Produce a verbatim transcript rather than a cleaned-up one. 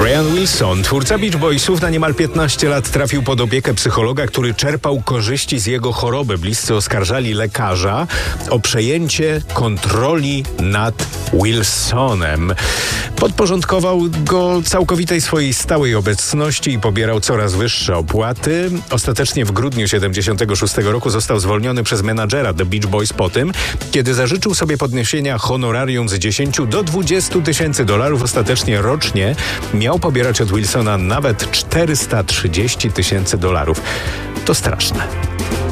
Brian Wilson, twórca Beach Boysów, na niemal piętnaście lat trafił pod opiekę psychologa, który czerpał korzyści z jego choroby. Bliscy oskarżali lekarza o przejęcie kontroli nad Wilsonem. Podporządkował go całkowitej swojej stałej obecności i pobierał coraz wyższe opłaty. Ostatecznie w grudniu siedemdziesiątego szóstego roku został zwolniony przez menadżera The Beach Boys po tym, kiedy zażyczył sobie podniesienia honorarium z dziesięciu do dwudziestu tysięcy dolarów. Ostatecznie rocznie miał pobierać od Wilsona nawet czterysta trzydzieści tysięcy dolarów. To straszne.